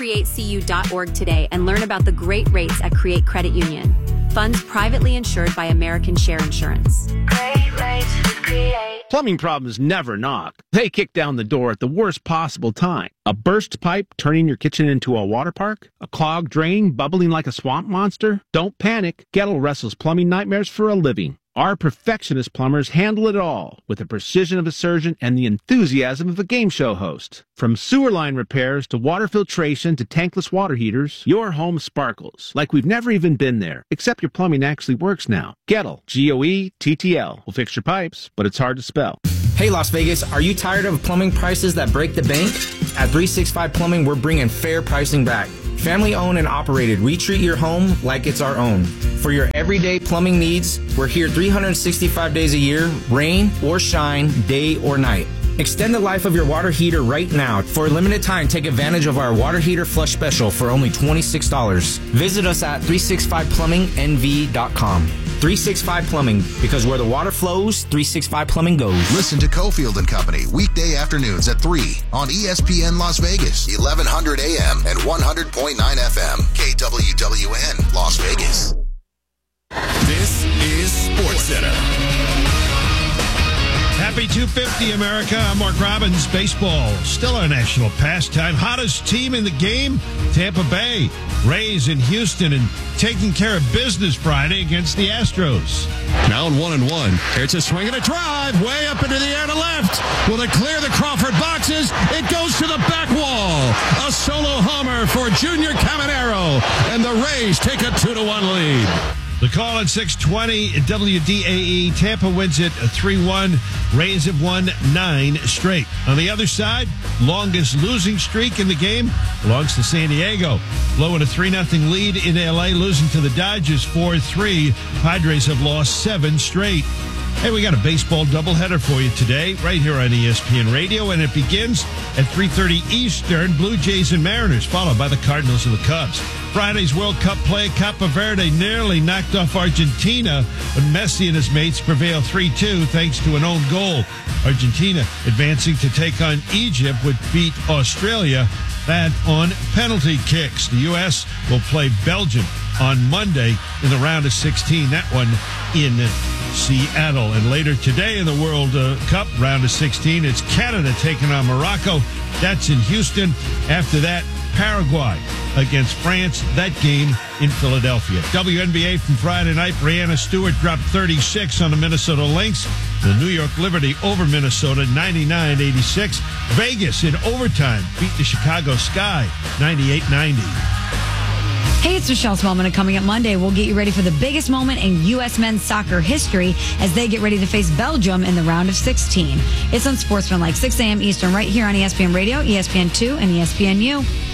CreateCU.org today and learn about the great rates at Create Credit Union. Funds privately insured by American Share Insurance. Great rates with Create. Plumbing problems never knock. They kick down the door at the worst possible time. A burst pipe turning your kitchen into a water park? A clogged drain bubbling like a swamp monster? Don't panic. Gettle wrestles plumbing nightmares for a living. Our perfectionist plumbers handle it all with the precision of a surgeon and the enthusiasm of a game show host. From sewer line repairs to water filtration to tankless water heaters, your home sparkles like we've never even been there, except your plumbing actually works now. Gettle, Goettl, will fix your pipes, but it's hard to spell. Hey Las Vegas, are you tired of plumbing prices that break the bank? At 365 Plumbing, we're bringing fair pricing back. Family owned and operated, we treat your home like it's our own. For your everyday plumbing needs, we're here 365 days a year, rain or shine, day or night. Extend the life of your water heater right now. For a limited time, take advantage of our water heater flush special for only $26. Visit us at 365plummingnv.com. 365 Plumbing, because where the water flows, 365 Plumbing goes. Listen to Cofield and Company weekday afternoons at 3 on ESPN Las Vegas, 1100 AM and 100.9 FM, KWWN Las Vegas. This is SportsCenter. Happy 250, America. I'm Mark Robbins. Baseball, still our national pastime. Hottest team in the game, Tampa Bay. Rays in Houston and taking care of business Friday against the Astros. Now in 1-1. It's a swing and a drive way up into the air to left. Will it clear the Crawford boxes? It goes to the back wall. A solo homer for Junior Caminero. And the Rays take a 2-1 lead. The call at 620 WDAE. Tampa wins it 3-1. Rays have won 9 straight. On the other side, longest losing streak in the game belongs to San Diego. Blowing a 3-0 lead in L.A., losing to the Dodgers 4-3. Padres have lost 7 straight. Hey, we got a baseball doubleheader for you today, right here on ESPN Radio, and it begins at 3:30 Eastern, Blue Jays and Mariners, followed by the Cardinals and the Cubs. Friday's World Cup play, Cape Verde nearly knocked off Argentina, but Messi and his mates prevailed 3-2 thanks to an own goal. Argentina advancing to take on Egypt would beat Australia, that on penalty kicks. The U.S. will play Belgium on Monday in the round of 16, that one in Seattle. And later today in the World Cup round of 16, it's Canada taking on Morocco. That's in Houston. After that, Paraguay against France. That game in Philadelphia. WNBA from Friday night. Breanna Stewart dropped 36 on the Minnesota Lynx. The New York Liberty over Minnesota 99-86. Vegas in overtime beat the Chicago Sky 98-90. Hey, it's Michelle Smallman, and coming up Monday, we'll get you ready for the biggest moment in U.S. men's soccer history as they get ready to face Belgium in the round of 16. It's on Sportsman, like 6 a.m. Eastern, right here on ESPN Radio, ESPN2, and ESPNU.